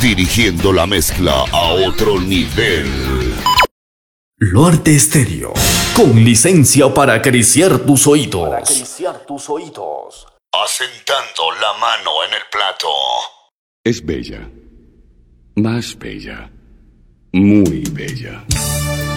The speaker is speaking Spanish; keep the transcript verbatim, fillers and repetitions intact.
dirigiendo la mezcla a otro nivel. Luarte Estéreo, con licencia para acariciar tus oídos. Para acariciar tus oídos. Asentando la mano en el plato. Es bella, más bella, muy bella.